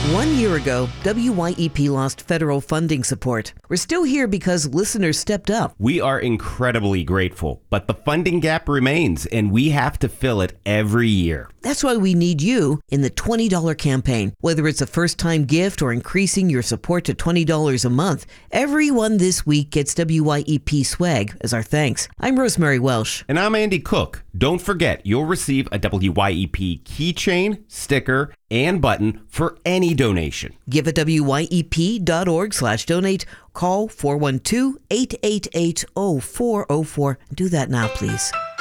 1 year ago, WYEP lost federal funding support. We're still here because listeners stepped up. We are incredibly grateful, but the funding gap remains, and we have to fill it every year. That's why we need you in the $20 campaign. Whether it's a first-time gift or increasing your support to $20 a month, everyone this week gets WYEP swag as our thanks. I'm Rosemary Welsh. And I'm Andy Cook. Don't forget, you'll receive a WYEP keychain, sticker, and button for any donation. Give at wyep.org/donate. Call 412-888-0404. Do that now, please.